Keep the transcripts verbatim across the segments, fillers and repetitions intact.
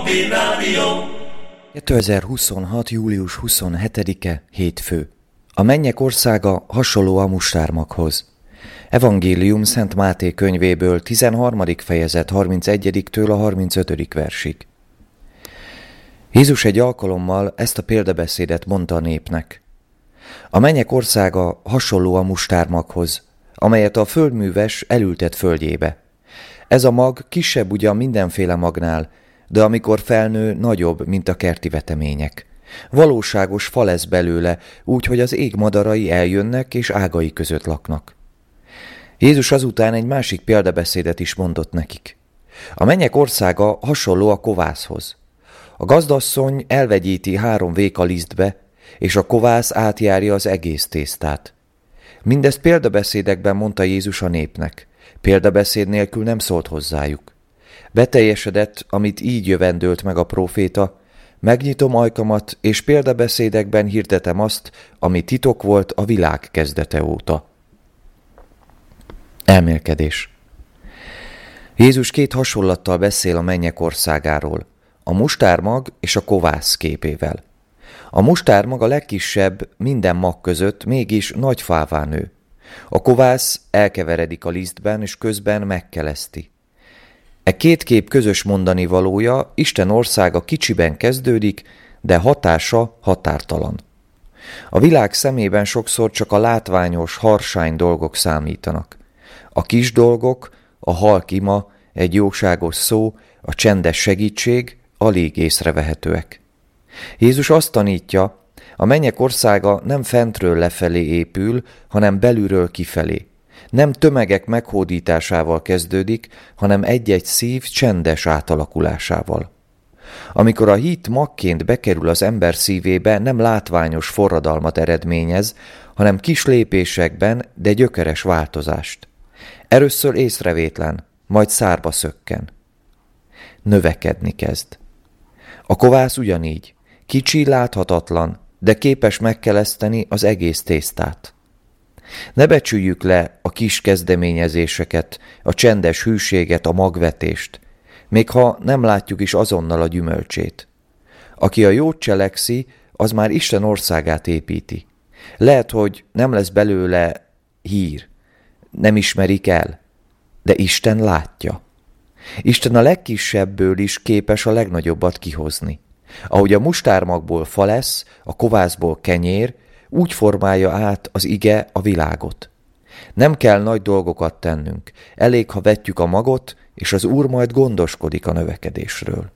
kétezer-huszonhat. július huszonhetedike, hétfő. A mennyek országa hasonló a mustármaghoz. Evangélium Szent Máté könyvéből, tizenharmadik fejezet, harmincegyediktől a harmincötödik versig. Jézus egy alkalommal ezt a példabeszédet mondta a népnek. A mennyek országa hasonló a mustármaghoz, amelyet a földműves elültet földjébe. Ez a mag kisebb ugyan mindenféle magnál, de amikor felnő, nagyobb, mint a kerti vetemények. Valóságos fa lesz belőle, úgy, hogy az ég madarai eljönnek és ágai között laknak. Jézus azután egy másik példabeszédet is mondott nekik. A mennyek országa hasonló a kovászhoz. A gazdasszony elvegyíti három véka lisztbe, és a kovász átjárja az egész tésztát. Mindezt példabeszédekben mondta Jézus a népnek. Példabeszéd nélkül nem szólt hozzájuk. Beteljesedett, amit így jövendőlt meg a próféta: megnyitom ajkamat, és példabeszédekben hirdetem azt, ami titok volt a világ kezdete óta. Elmélkedés. Jézus két hasonlattal beszél a mennyek országáról, a mustármag és a kovász képével. A mustármag a legkisebb minden mag között, mégis nagy fává nő. A kovász elkeveredik a lisztben, és közben megkeleszti. E két kép közös mondani valója: Isten országa kicsiben kezdődik, de hatása határtalan. A világ szemében sokszor csak a látványos, harsány dolgok számítanak. A kis dolgok, a halk ima, egy jóságos szó, a csendes segítség alig észrevehetőek. Jézus azt tanítja, a mennyek országa nem fentről lefelé épül, hanem belülről kifelé. Nem tömegek meghódításával kezdődik, hanem egy-egy szív csendes átalakulásával. Amikor a hit magként bekerül az ember szívébe, nem látványos forradalmat eredményez, hanem kis lépésekben, de gyökeres változást. Először észrevétlen, majd szárba szökken. Növekedni kezd. A kovász ugyanígy. Kicsi, láthatatlan, de képes megkeleszteni az egész tésztát. Ne becsüljük le a kis kezdeményezéseket, a csendes hűséget, a magvetést, még ha nem látjuk is azonnal a gyümölcsét. Aki a jót cselekszi, az már Isten országát építi. Lehet, hogy nem lesz belőle hír, nem ismerik el, de Isten látja. Isten a legkisebből is képes a legnagyobbat kihozni. Ahogy a mustármagból fa lesz, a kovászból kenyér, úgy formálja át az ige a világot. Nem kell nagy dolgokat tennünk, elég, ha vetjük a magot, és az Úr majd gondoskodik a növekedésről.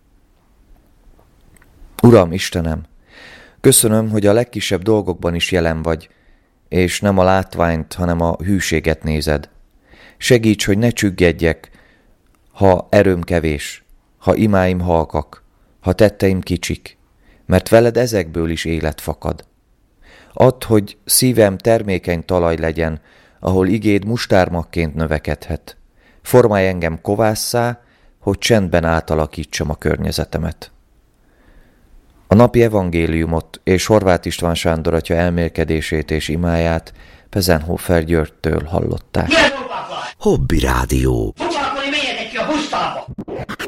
Uram, Istenem, köszönöm, hogy a legkisebb dolgokban is jelen vagy, és nem a látványt, hanem a hűséget nézed. Segíts, hogy ne csüggedjek, ha erőm kevés, ha imáim halkak, ha tetteim kicsik, mert veled ezekből is élet fakad. Add, hogy szívem termékeny talaj legyen, ahol igéd mustármagként növekedhet. Formálj engem kovásszá, hogy csendben átalakítsam a környezetemet. A napi evangéliumot és Horváth István Sándor atya elmélkedését és imáját Pezenhofer Györgytől hallották. Hobby Rádió.